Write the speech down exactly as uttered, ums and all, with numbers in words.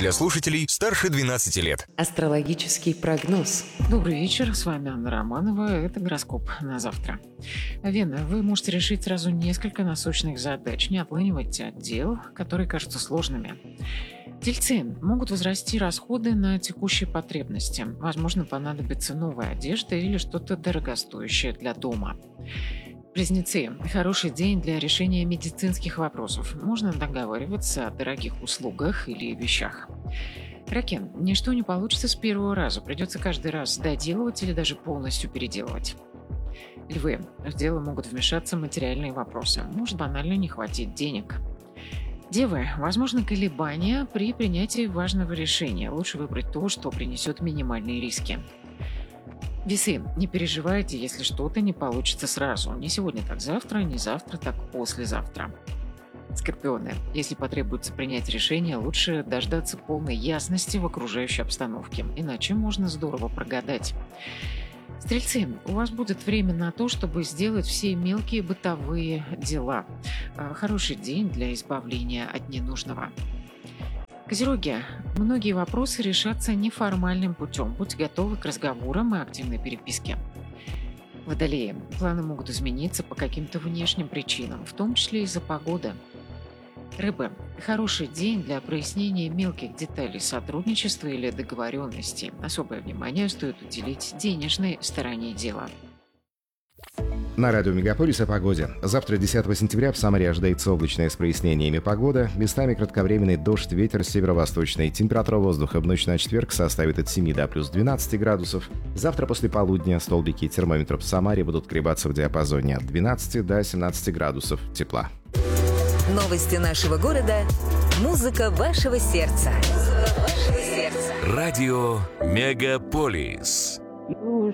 для слушателей старше двенадцати лет. Астрологический прогноз. Добрый вечер, с вами Анна Романова. Это гороскоп на завтра. Вена, вы можете решить сразу несколько насущных задач, не отлынивайте от дел, которые кажутся сложными. Тельцы, могут возрасти расходы на текущие потребности. Возможно, понадобится новая одежда или что-то дорогостоящее для дома. Близнецы, хороший день для решения медицинских вопросов. Можно договариваться о дорогих услугах или вещах. Раки, ничто не получится с первого раза. Придется каждый раз доделывать или даже полностью переделывать. Львы, в дело могут вмешаться материальные вопросы. Может банально не хватить денег. Девы, возможно колебания при принятии важного решения. Лучше выбрать то, что принесет минимальные риски. Весы, не переживайте, если что-то не получится сразу. Не сегодня, так завтра, не завтра, так послезавтра. Скорпионы, если потребуется принять решение, лучше дождаться полной ясности в окружающей обстановке, иначе можно здорово прогадать. Стрельцы, у вас будет время на то, чтобы сделать все мелкие бытовые дела. Хороший день для избавления от ненужного. Козероги, многие вопросы решатся неформальным путем. Будьте готовы к разговорам и активной переписке. Водолеи, планы могут измениться по каким-то внешним причинам, в том числе из-за погоды. Рыбы, хороший день для прояснения мелких деталей сотрудничества или договоренностей. Особое внимание стоит уделить денежной стороне дела. На радио Мегаполис о погоде. Завтра, десятого сентября, в Самаре ожидается облачная с прояснениями погода. Местами кратковременный дождь, ветер северо-восточный. Температура воздуха в ночь на четверг составит от семи до плюс двенадцати градусов. Завтра после полудня столбики термометров в Самаре будут колебаться в диапазоне от двенадцати до семнадцати градусов тепла. Новости нашего города. Музыка вашего сердца. Радио Мегаполис. И уж